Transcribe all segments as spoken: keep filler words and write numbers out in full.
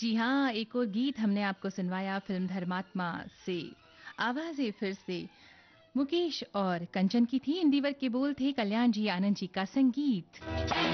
जी हाँ, एक और गीत हमने आपको सुनवाया फ़िल्म धर्मात्मा से। आवाज़ें फिर से मुकेश और कंचन की थी। इंदिवर के बोल थे कल्याण जी आनंद जी का संगीत।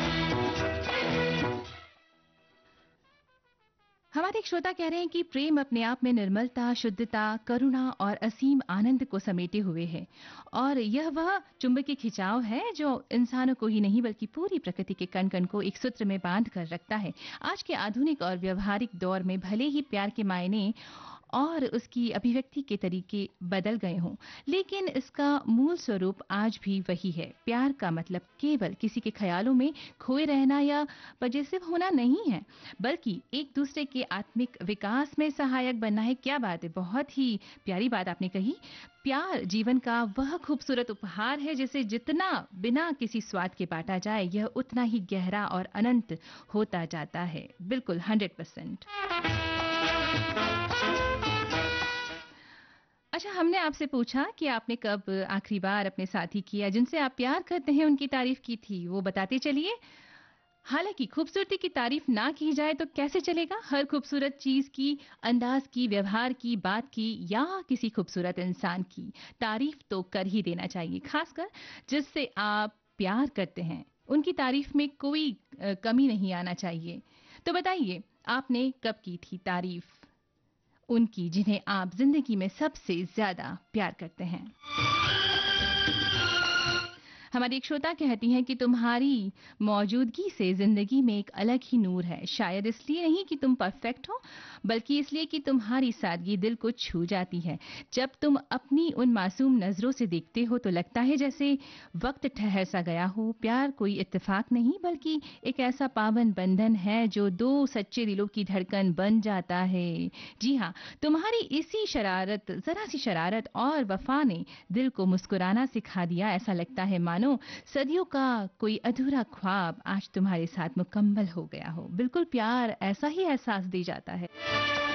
हमारे एक श्रोता कह रहे हैं कि प्रेम अपने आप में निर्मलता, शुद्धता, करुणा और असीम आनंद को समेटे हुए है और यह वह चुंबकीय खिंचाव है जो इंसानों को ही नहीं बल्कि पूरी प्रकृति के कण कण को एक सूत्र में बांध कर रखता है। आज के आधुनिक और व्यवहारिक दौर में भले ही प्यार के मायने और उसकी अभिव्यक्ति के तरीके बदल गए हों, लेकिन इसका मूल स्वरूप आज भी वही है। प्यार का मतलब केवल किसी के ख्यालों में खोए रहना या पजेसिव होना नहीं है, बल्कि एक दूसरे के आत्मिक विकास में सहायक बनना है। क्या बात है, बहुत ही प्यारी बात आपने कही। प्यार जीवन का वह खूबसूरत उपहार है जिसे जितना बिना किसी स्वाद के बांटा जाए, यह उतना ही गहरा और अनंत होता जाता है। बिल्कुल हंड्रेड परसेंट। अच्छा, हमने आपसे पूछा कि आपने कब आखिरी बार अपने साथी की या जिनसे आप प्यार करते हैं उनकी तारीफ की थी, वो बताते चलिए। हालांकि खूबसूरती की तारीफ ना की जाए तो कैसे चलेगा। हर खूबसूरत चीज की, अंदाज की, व्यवहार की, बात की या किसी खूबसूरत इंसान की तारीफ तो कर ही देना चाहिए, खासकर जिससे आप प्यार करते हैं। उनकी तारीफ में कोई अ, कमी नहीं आना चाहिए। तो बताइए, आपने कब की थी तारीफ उनकी जिन्हें आप जिंदगी में सबसे ज्यादा प्यार करते हैं? हमारी एक श्रोता कहती हैं कि तुम्हारी मौजूदगी से जिंदगी में एक अलग ही नूर है। शायद इसलिए नहीं कि तुम परफेक्ट हो, बल्कि इसलिए कि तुम्हारी सादगी दिल को छू जाती है। जब तुम अपनी उन मासूम नजरों से देखते हो तो लगता है जैसे वक्त ठहर सा गया हो। प्यार कोई इत्तेफाक नहीं बल्कि एक ऐसा पावन बंधन है जो दो सच्चे दिलों की धड़कन बन जाता है। जी हाँ, तुम्हारी इसी शरारत, जरा सी शरारत और वफा ने दिल को मुस्कुराना सिखा दिया। ऐसा लगता है मानो सदियों का कोई अधूरा ख्वाब आज तुम्हारे साथ मुकम्मल हो गया हो। बिल्कुल, प्यार ऐसा ही एहसास दे जाता है।